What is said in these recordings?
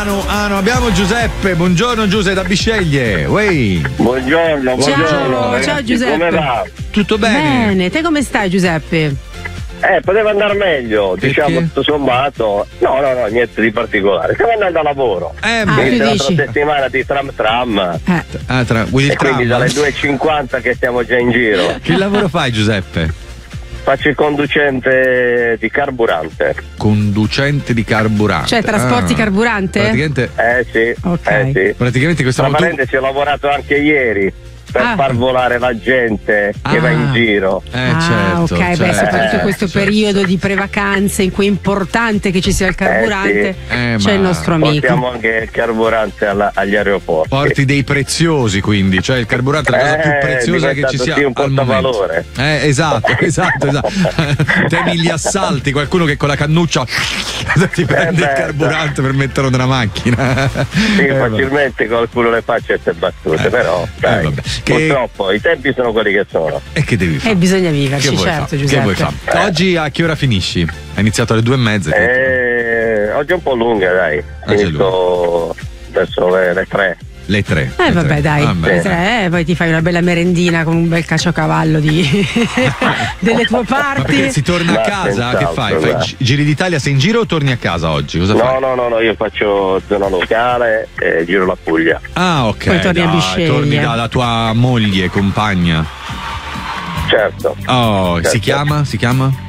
abbiamo Giuseppe. Buongiorno Giuseppe da Bisceglie. Buongiorno. Ciao Giuseppe. Come va? Tutto bene? Te come stai Giuseppe? Poteva andare meglio, Perché? diciamo tutto sommato. No, niente di particolare. Stiamo andando a lavoro. Inizia l'altra settimana di tram. Will E quindi dalle 2:50 che stiamo già in giro. Che lavoro fai Giuseppe? Faccio il conducente di carburante. Conducente di carburante. Cioè trasporti carburante? Praticamente. Sì. Ok. Sì. Praticamente questa Tra parentesi, ho lavorato anche ieri per far volare la gente che va in giro. Certo. Ok, soprattutto questo periodo di prevacanze in cui è importante che ci sia il carburante, c'è il nostro amico. Portiamo anche il carburante agli aeroporti. Porti dei preziosi, quindi, cioè il carburante è la cosa più preziosa che ci sia un al momento. Valore. Esatto. Temi gli assalti, qualcuno che con la cannuccia ti prende il carburante per metterlo nella macchina. Sì, facilmente qualcuno le fa certe battute, però dai. Purtroppo i tempi sono quelli che sono. E che devi fare? Bisogna viverci, certo, Giuseppe. Che vuoi fare? Oggi a che ora finisci? Hai iniziato alle 2:30. Oggi è un po' lunga, dai. Inizio verso le 3. Le 3. Vabbè, dai, le 3, poi ti fai una bella merendina con un bel caciocavallo delle tue parti. Ma perché si torna a casa? Che fai? Giri d'Italia? Sei in giro o torni a casa oggi? Cosa fai? No, io faccio zona locale e giro la Puglia. Ah, ok. Poi torni a Bisceglie. Torni dalla tua moglie, compagna. Certo. Si chiama?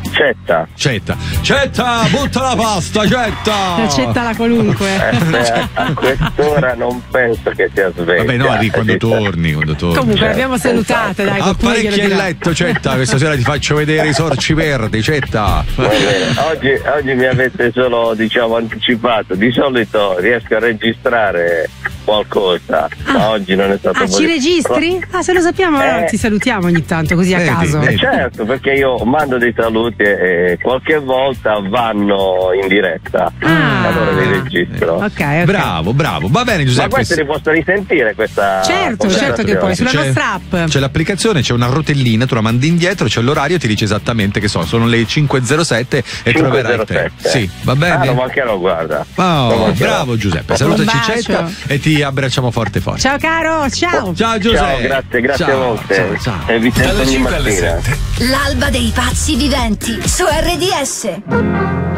Cetta, butta la pasta, Cetta! Cettala qualunque. A quest'ora non penso che sia sveglia. Vabbè, no, quando torni. Comunque l'abbiamo salutata, dai. Apparecchia il letto, Cetta. Questa sera ti faccio vedere i sorci verdi, Cetta. Oggi mi avete solo, anticipato. Di solito riesco a registrare qualcosa, ma oggi non è stato ci registri? Se lo sappiamo, ti salutiamo ogni tanto, così a caso. Certo, perché io mando dei saluti e qualche volta vanno in diretta, allora li registro. Okay. Bravo, va bene Giuseppe. Ma questi li posso risentire questa? Certo che puoi, sulla nostra app. C'è l'applicazione, c'è una rotellina, tu la mandi indietro, c'è l'orario e ti dice esattamente che sono le 5:07 e troverai il tempo. Sì, va bene? Non mancherò, guarda. Bravo Giuseppe, salutaci Cetta e ti abbracciamo forte. Ciao caro, ciao Giuseppe. Grazie a volte. Ciao. E vi sento ogni mattina. L'alba dei pazzi viventi su RDS.